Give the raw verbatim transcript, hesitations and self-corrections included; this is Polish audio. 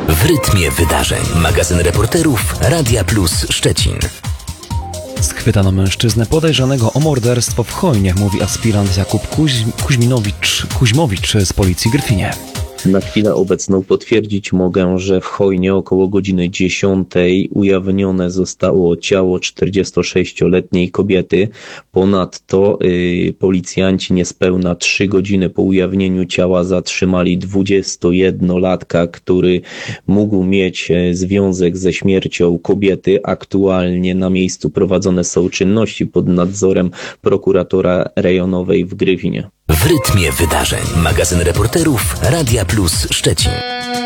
W rytmie wydarzeń. Magazyn reporterów Radia Plus Szczecin. Schwytano mężczyznę podejrzanego o morderstwo w Chojnie, mówi aspirant Jakub Kuź- Kuźminowicz, Kuźmowicz z Policji Gryfinie. Na chwilę obecną potwierdzić mogę, że w Chojnie około godziny dziesiątej ujawnione zostało ciało czterdziestosześcioletniej kobiety. Ponadto y, policjanci niespełna trzy godziny po ujawnieniu ciała zatrzymali dwudziestojednolatka, który mógł mieć związek ze śmiercią kobiety. Aktualnie na miejscu prowadzone są czynności pod nadzorem prokuratora rejonowej w Gryfinie. W rytmie wydarzeń. Magazyn reporterów Radia Plus Szczecin.